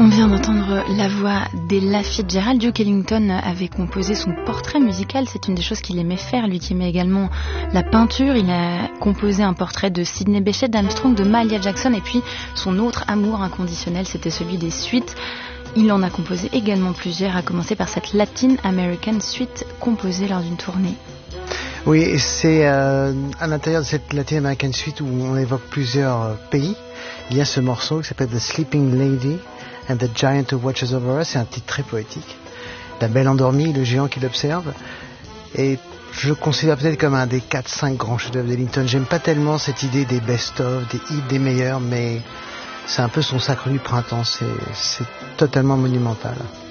On vient d'entendre la voix d'Ella Fitzgerald. Duke Ellington avait composé son portrait musical. C'est une des choses qu'il aimait faire, lui qui aimait également la peinture. Il a composé un portrait de Sidney Bechet, d'Armstrong, de Mahalia Jackson. Et puis son autre amour inconditionnel, c'était celui des suites. Il en a composé également plusieurs, à commencer par cette Latin American Suite composée lors d'une tournée. Oui, et c'est à l'intérieur de cette Latin American Suite où on évoque plusieurs pays. Il y a ce morceau qui s'appelle The Sleeping Lady and the Giant Who Watches Over Us. C'est un titre très poétique. La belle endormie, le géant qui l'observe. Et je le considère peut-être comme un des 4-5 grands chefs-d'œuvre d'Ellington. J'aime pas tellement cette idée des best-of, des hits, des meilleurs, mais c'est un peu son sacre du printemps. C'est totalement monumental.